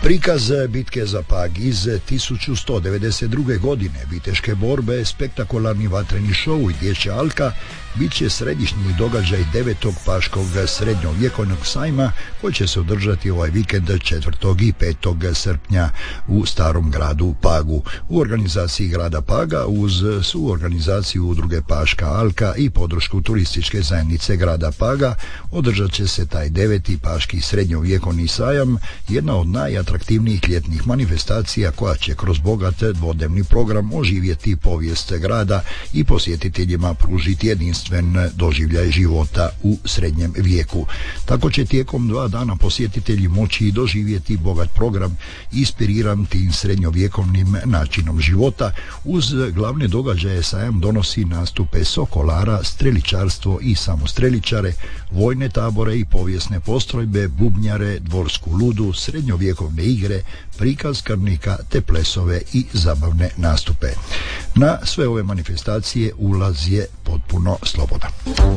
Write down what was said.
Prikaz bitke za Pag iz 1192. godine, viteške borbe, spektakularni vatreni šou i dječja alka bit će središnji događaj 9. paškog srednjovjekovnog sajma koji će se održati ovaj vikend 4. i 5. srpnja u starom gradu Pagu. U organizaciji grada Paga uz suorganizaciju udruge Paška alka i podršku turističke zajednice grada Paga održat će se taj 9. paški srednjovjekovni sajam, jedna od najatraktivnijih ljetnih manifestacija koja će kroz bogat dvodnevni program oživjeti povijest grada i posjetiteljima pružiti jedinstven doživljaj života u srednjem vijeku. Tako će tijekom 2 dana posjetitelji moći doživjeti bogat program inspiriran tim srednjovjekovnim načinom života. Uz glavne događaje sajam donosi nastupe sokolara, streličarstvo i samostreličare, vojne tabore i povijesne postrojbe, bubnjare, dvorsku ludu, srednjovjekovne igre, prikaz krvnika te plesove i zabavne nastupe. Na sve ove manifestacije ulaz je potpuno slobodan.